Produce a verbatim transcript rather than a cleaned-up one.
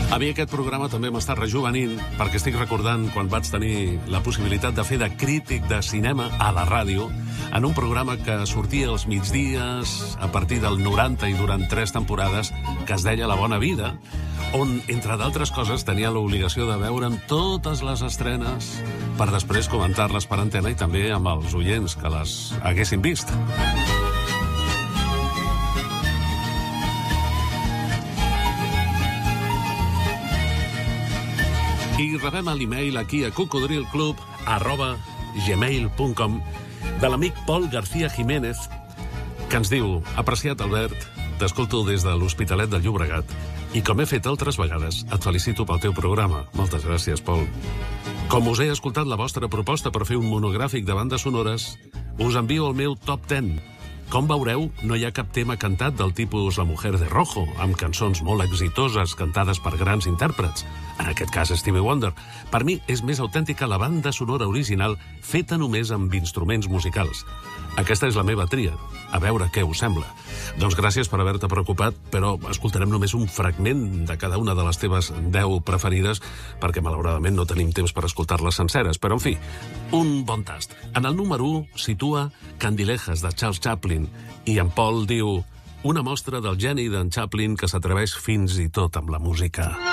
A mi aquest programa també m'està rejuvenint perquè estic recordant quan vaig tenir la possibilitat de fer de crític de cinema a la ràdio en un programa que sortia als migdies a partir del noranta i durant tres temporades que es deia La Bona Vida, on, entre d'altres coses, tenia l'obligació de veure'n totes les estrenes per després comentar-les per antena i també amb els oients que les haguessin vist. I rebem l'email aquí a cocodrilclub arroba gmail punt com de l'amic Pol García Jiménez, que ens diu: apreciat Albert, t'escolto des de l'Hospitalet del Llobregat i com he fet altres vegades, et felicito pel teu programa. Moltes gràcies, Pol. Com us he escoltat la vostra proposta per fer un monogràfic de bandes sonores, us envio el meu top deu. Com veureu, no hi ha cap tema cantat del tipus La Mujer de Rojo, amb cançons molt exitoses cantades per grans intèrprets. En aquest cas, Stevie Wonder. Per mi és més autèntica la banda sonora original feta només amb instruments musicals. Aquesta és la meva tria. A veure què us sembla. Doncs gràcies per haver-te preocupat, però escoltarem només un fragment de cada una de les teves deu preferides, perquè malauradament no tenim temps per escoltar-les senceres. Però, en fi, un bon tast. En el número u situa Candilejas, de Charles Chaplin, i en Paul diu: una mostra del geni d'en Chaplin que s'atreveix fins i tot amb la música.